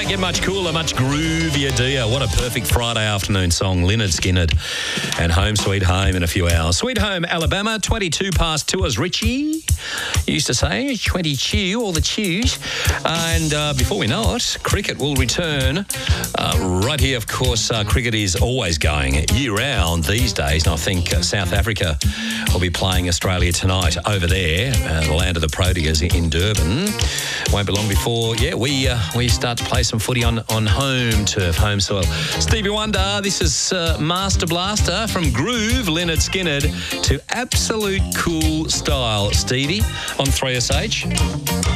don't get much cooler, much groovier, do you? What a perfect Friday afternoon song. Lynyrd Skynyrd and Home Sweet Home in a few hours. Sweet Home, Alabama, 22 past 2, as Richie used to say, 22, all the chews. And before we know it, cricket will return right here. Of course, cricket is always going year-round these days, and I think South Africa will be playing Australia tonight over there, the land of the Proteas in Durban. Won't be long before, we start to play some footy on home turf, home soil. Stevie Wonder, this is Master Blaster from Groove, Lynyrd Skynyrd, to absolute cool style. Stevie on 3SH.